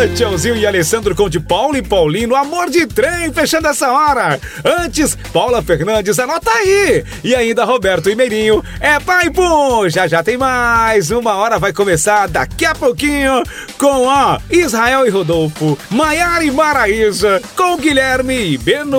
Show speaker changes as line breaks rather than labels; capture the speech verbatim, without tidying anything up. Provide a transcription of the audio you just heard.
Tchauzinho e Alessandro com de Paulo e Paulinho, amor de trem, fechando essa hora. Antes, Paula Fernandes, anota aí. E ainda Roberto e Meirinho, é pai pum. Já já tem mais. Uma hora vai começar daqui a pouquinho com ó, Israel e Rodolfo, Maiara e Maraísa, com Guilherme e Beno.